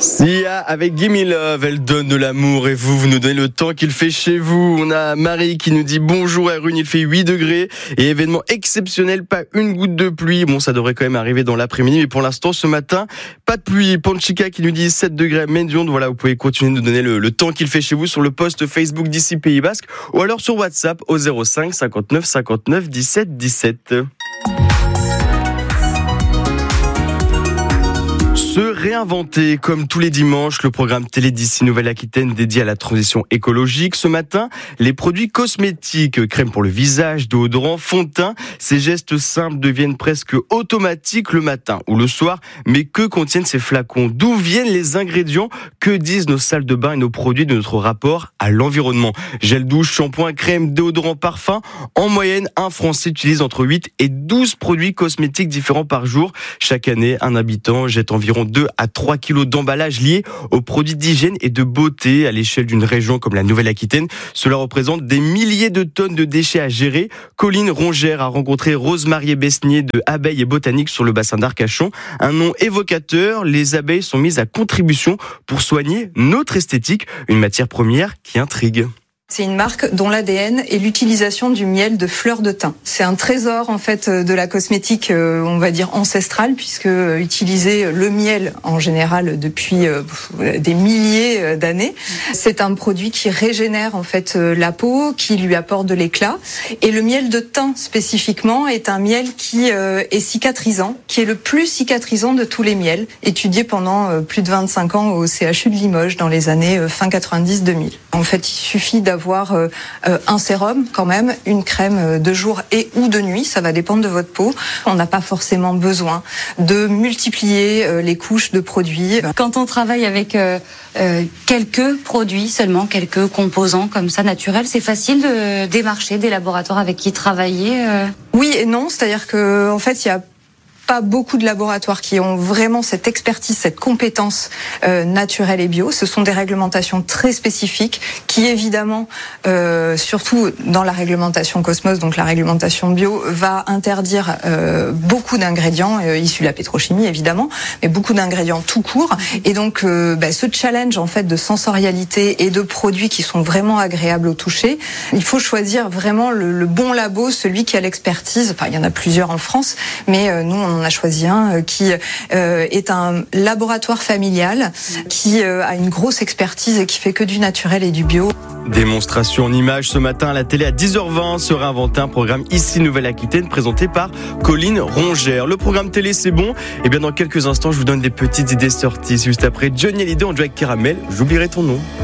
Sia avec Gimme Love, elle donne de l'amour et vous nous donnez le temps qu'il fait chez vous. On a Marie qui nous dit bonjour à Rune, il fait 8 degrés et événement exceptionnel, pas une goutte de pluie. Bon, ça devrait quand même arriver dans l'après-midi, mais pour l'instant ce matin, pas de pluie. Panchika qui nous dit 7 degrés à Mendion. Voilà, vous pouvez continuer de nous donner le temps qu'il fait chez vous sur le post Facebook d'ici Pays Basque ou alors sur WhatsApp au 05 59 59 17 17. Se réinventer, comme tous les dimanches, le programme télé d'ici Nouvelle-Aquitaine dédié à la transition écologique. Ce matin, les produits cosmétiques, crème pour le visage, déodorant, fond de teint, ces gestes simples deviennent presque automatiques le matin ou le soir. Mais que contiennent ces flacons ? D'où viennent les ingrédients ? Que disent nos salles de bain et nos produits de notre rapport à l'environnement ? Gel douche, shampoing, crème, déodorant, parfum. En moyenne, un Français utilise entre 8 et 12 produits cosmétiques différents par jour. Chaque année, un habitant jette environ 2 à 3 kilos d'emballage liés aux produits d'hygiène et de beauté à l'échelle d'une région comme la Nouvelle-Aquitaine. Cela représente des milliers de tonnes de déchets à gérer. Colline Rongère a rencontré Rose-Marie Besnier de Abeilles et Botaniques sur le bassin d'Arcachon. Un nom évocateur, les abeilles sont mises à contribution pour soigner notre esthétique, une matière première qui intrigue. C'est une marque dont l'ADN est l'utilisation du miel de fleurs de thym. C'est un trésor en fait de la cosmétique, on va dire ancestrale, puisque utiliser le miel en général depuis des milliers d'années, c'est un produit qui régénère en fait la peau, qui lui apporte de l'éclat. Et le miel de thym spécifiquement est un miel qui est cicatrisant, qui est le plus cicatrisant de tous les miels, étudié pendant plus de 25 ans au CHU de Limoges dans les années fin 90-2000. En fait, il suffit d'avoir un sérum quand même, une crème de jour et ou de nuit, ça va dépendre de votre peau. On n'a pas forcément besoin de multiplier les couches de produits. Quand on travaille avec quelques produits seulement, quelques composants comme ça naturels, c'est facile de démarcher des laboratoires avec qui travailler Oui et non, c'est-à-dire que en fait il y a pas beaucoup de laboratoires qui ont vraiment cette expertise, cette compétence naturelle et bio. Ce sont des réglementations très spécifiques qui, évidemment, surtout dans la réglementation Cosmos, donc la réglementation bio, va interdire beaucoup d'ingrédients issus de la pétrochimie, évidemment, mais beaucoup d'ingrédients tout court. Et donc, ce challenge en fait de sensorialité et de produits qui sont vraiment agréables au toucher, il faut choisir vraiment le bon labo, celui qui a l'expertise. Enfin, il y en a plusieurs en France, mais nous, on a choisi un qui est un laboratoire familial qui a une grosse expertise et qui fait que du naturel et du bio. Démonstration en images ce matin à la télé à 10h20 sera inventé un programme ici Nouvelle-Aquitaine présenté par Colline Rongère. Le programme télé c'est bon. Et bien dans quelques instants je vous donne des petites idées sorties. Juste après Johnny Hallyday en duo avec Caramel, j'oublierai ton nom.